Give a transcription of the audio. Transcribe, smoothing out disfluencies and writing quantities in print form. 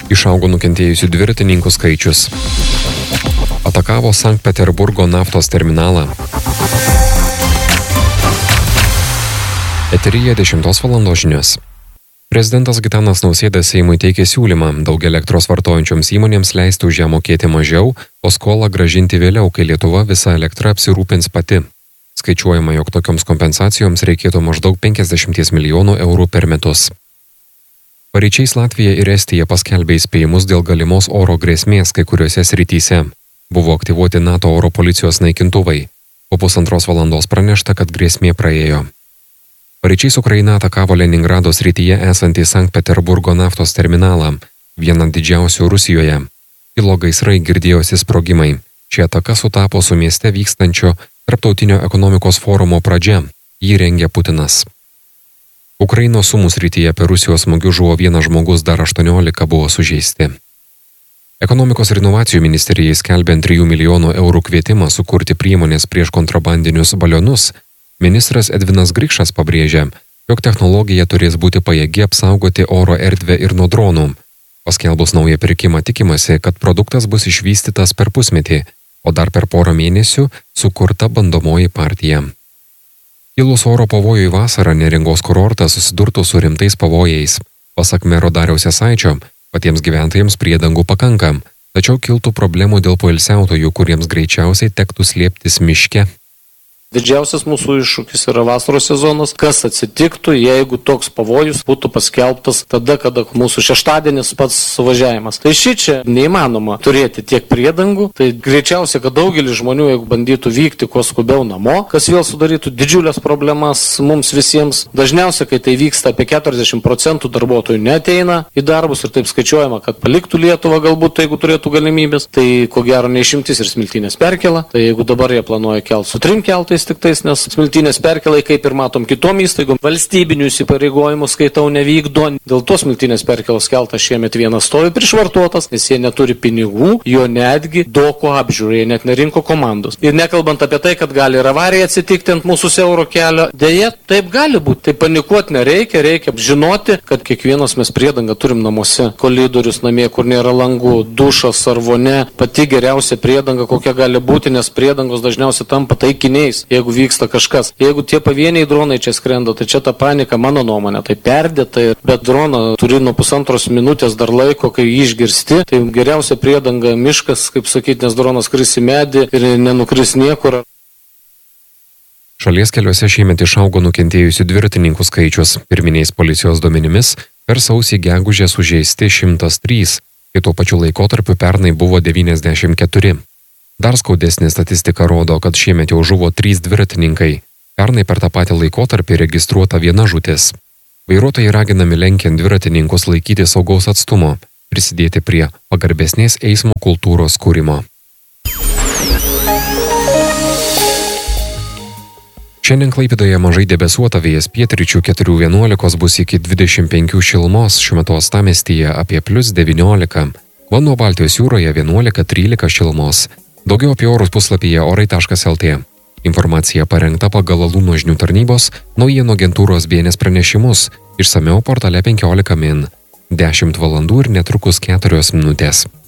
Išaugo nukentėjusių dviratininkų skaičius. Atakavo Sankt Peterburgo naftos terminalą. Eteryje 10 valandos žinios. Prezidentas Gitanas Nausėda Seimui teikė siūlymą daug elektros vartojančioms įmonėms leisti už ją mokėti mažiau, o skolą grąžinti vėliau, kai Lietuva visą elektrą apsirūpins pati. Skaičiuojama, jog tokioms kompensacijoms reikėtų maždaug 50 milijonų eurų per metus. Paryčiais Latvija ir Estija paskelbė įspėjimus dėl galimos oro grėsmės kai kuriuose srityse. Buvo aktyvuoti NATO oro policijos naikintuvai. Po 1,5 valandos pranešta, kad grėsmė praėjo. Paryčiais Ukraina atakavo Leningrado srityje esantį Sankt Peterburgo naftos terminalą, vieną didžiausių Rusijoje. Kilo gaisrai, girdėjosi sprogimai. Ši ataka sutapo su mieste vykstančio Tarptautinio ekonomikos forumo pradžia. Jį rengė Putinas. Ukrainos Sumų srityje per Rusijos smūgius žuvo vienas žmogus, dar 18 buvo sužeisti. Ekonomikos ir inovacijų ministerijai skelbiant 3 milijonų eurų kvietimą sukurti priemonės prieš kontrabandinius balionus, ministras Edvinas Grikšas pabrėžė, jog technologija turės būti pajėgi apsaugoti oro erdvę ir nuo dronų. Paskelbus naują pirkimą tikimasi, kad produktas bus išvystytas per pusmetį, o dar per porą mėnesių sukurta bandomoji partija. Kilus oro pavojui vasarą Neringos kurortas susidurtų su rimtais pavojais. Pasak mero Dariaus Jasaičio, patiems gyventojams priedangų pakanka, tačiau kiltų problemų dėl poilsiautojų, kuriems greičiausiai tektų slėptis miške. Didžiausias mūsų iššūkis yra vasaros sezonas. Kas atsitiktų, jeigu toks pavojus būtų paskelbtas tada, kada mūsų šeštadienis pats suvažiavimas. Tai šičia neįmanoma turėti tiek priedangų. Tai greičiausiai, kad daugelis žmonių, jeigu bandytų vykti kuo skubiau namo, kas vėl sudarytų didžiulės problemas mums visiems. Dažniausiai, kai tai vyksta, apie 40% darbuotojų neateina į darbus ir taip skaičiuojama, kad paliktų Lietuvą galbūt, jeigu turėtų galimybės. Tai ko gero neišimtis ir Smiltynės perkėla. Tai jeigu dabar jie planuoja kelt su 3 keltais, tiktais, nes Smiltynės perkėlai, kaip ir matom kitom įstaigom, valstybinių įsipareigojimų skaitau nevykdo. Dėl to Smiltynės perkėlos keltas šiemet vienas stovi prišvartuotas, nes jie neturi pinigų, jo netgi doko apžiūrai, jie net nerinko komandos. Ir nekalbant apie tai, kad gali ir avarija atsitikti ant mūsų siauro kelio, dėja, taip gali būti. Tai panikuoti nereikia, reikia žinoti, kad kiekvienas mes priedangą turim namuose. Kolidorius namie, kur nėra langų, dušas ar vonia, pati geriausia priedanga, kokia gali būti, nes priedangos dažniausiai tampa taikiniais. Jeigu vyksta kažkas. Jeigu tie pavieniai dronai čia skrenda, tai čia ta panika, mano nuomonė, tai perdėta, bet droną turi nuo 1,5 minutės dar laiko, kai jį išgirsti, tai geriausia priedanga miškas, kaip sakyti, nes dronas kris į medį ir nenukris niekur. Šalies keliuose šiemet išaugo nukentėjusių dviratininkų skaičius. Pirminiais policijos duomenimis per sausį gegužę sužeisti 103, kai tuo pačiu laikotarpiu pernai buvo 94. Dar skaudesnė statistika rodo, kad šiemet jau žuvo 3 dviratininkai. Pernai per tą patį laikotarpį registruota 1 žūtis. Vairuotojai raginami lenkiant dviratininkus laikyti saugaus atstumo, prisidėti prie pagarbesnės eismo kultūros kūrimo. Šiandien Klaipėdoje mažai debesuota, vėjas pietryčių 4–11 bus iki 25 šilumos, šiuo metu uostamiestyje apie +19. Vanduo Baltijos jūroje 11–13 šilumos. Daugiau apie orus puslapyje orai.lt. Informacija parengta pagal Alūno žinių tarnybos naujienų agentūros BNS pranešimus, išsamiau portale 15 min. 10 valandų ir netrukus 4 minutės.